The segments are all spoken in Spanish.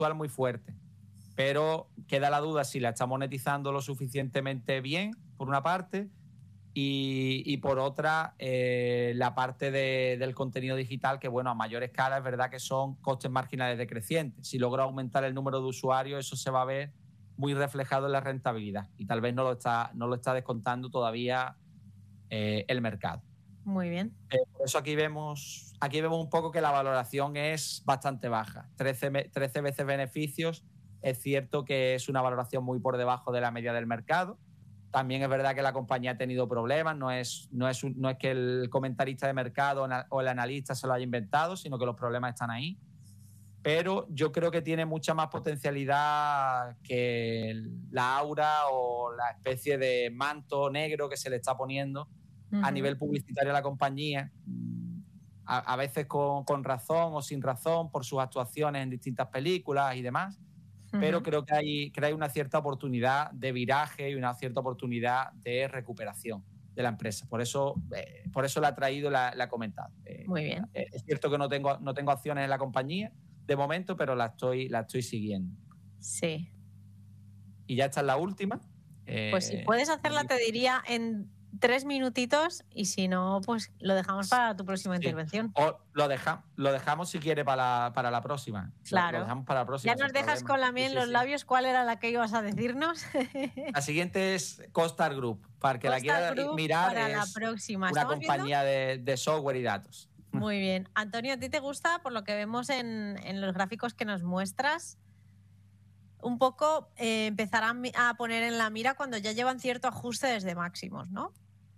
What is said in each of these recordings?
actual muy fuerte, pero queda la duda si la está monetizando lo suficientemente bien, por una parte, y por otra, la parte del contenido digital, que bueno, a mayor escala es verdad que son costes marginales decrecientes. Si logra aumentar el número de usuarios, eso se va a ver muy reflejado en la rentabilidad, y tal vez no lo está descontando todavía el mercado. Muy bien. Por eso aquí vemos un poco que la valoración es bastante baja. 13 veces beneficios. Es cierto que es una valoración muy por debajo de la media del mercado. También es verdad que la compañía ha tenido problemas. No es que el comentarista de mercado o el analista se lo haya inventado, sino que los problemas están ahí. Pero yo creo que tiene mucha más potencialidad que la aura o la especie de manto negro que se le está poniendo a nivel publicitario a la compañía, a veces con razón o sin razón por sus actuaciones en distintas películas y demás, pero creo que hay una cierta oportunidad de viraje y una cierta oportunidad de recuperación de la empresa. Por eso la he traído y la he comentado. Muy bien. Es cierto que no tengo acciones en la compañía de momento, pero la estoy siguiendo. Sí. Y ya esta es la última. Pues si puedes hacerla, te diría en 3 minutitos, y si no, pues lo dejamos para tu próxima intervención. O lo dejamos si quiere para la próxima. Claro. Lo dejamos para la próxima. Ya nos dejas con la miel en los labios. ¿Cuál era la que ibas a decirnos? La siguiente es CoStar Group. Para que la quiera mirar, para es la próxima. una compañía de software y datos. Muy bien. Antonio, ¿a ti te gusta, por lo que vemos en los gráficos que nos muestras, un poco empezarán a poner en la mira cuando ya llevan cierto ajuste desde máximos, ¿no?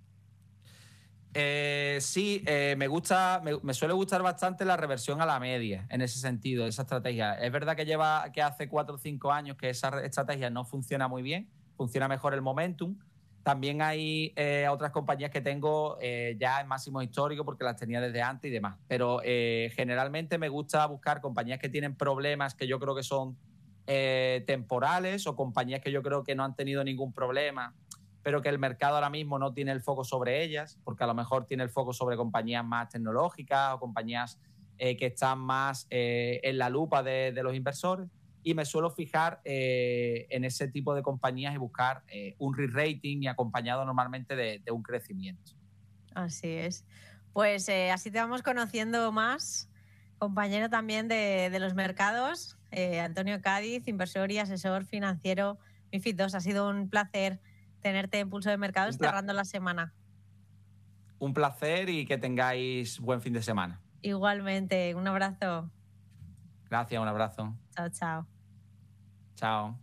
Sí, me suele gustar bastante la reversión a la media en ese sentido, esa estrategia. Es verdad que hace 4 o 5 años que esa estrategia no funciona muy bien, funciona mejor el momentum. También hay otras compañías que tengo ya en máximos históricos porque las tenía desde antes y demás. Pero generalmente me gusta buscar compañías que tienen problemas que yo creo que son temporales, o compañías que yo creo que no han tenido ningún problema, pero que el mercado ahora mismo no tiene el foco sobre ellas, porque a lo mejor tiene el foco sobre compañías más tecnológicas o compañías que están más en la lupa de los inversores. Y me suelo fijar en ese tipo de compañías y buscar un re-rating y acompañado normalmente de un crecimiento. Así es. Pues así te vamos conociendo más, compañero también de los mercados. Antonio Cádiz, inversor y asesor financiero MiFID II. Ha sido un placer tenerte en Pulso de Mercados cerrando la semana. Un placer y que tengáis buen fin de semana. Igualmente, un abrazo. Gracias, un abrazo. Chao, chao. Chao.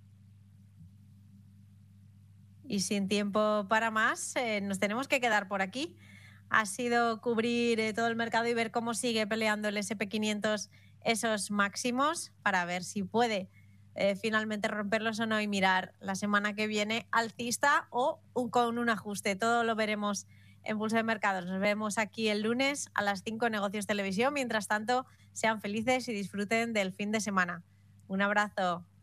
Y sin tiempo para más, nos tenemos que quedar por aquí. Ha sido cubrir todo el mercado y ver cómo sigue peleando el SP500 esos máximos, para ver si puede finalmente romperlos o no, y mirar la semana que viene alcista o con un ajuste. Todo lo veremos en Pulso de Mercados. Nos vemos aquí el lunes a las 5 en Negocios Televisión. Mientras tanto, sean felices y disfruten del fin de semana. Un abrazo.